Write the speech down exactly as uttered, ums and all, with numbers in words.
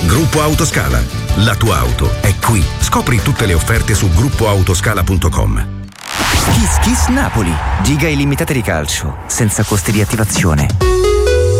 Gruppo Autoscala. La tua auto è qui. Scopri tutte le offerte su gruppo autoscala punto com. Kiss Kiss Napoli. Giga illimitate di calcio, senza costi di attivazione.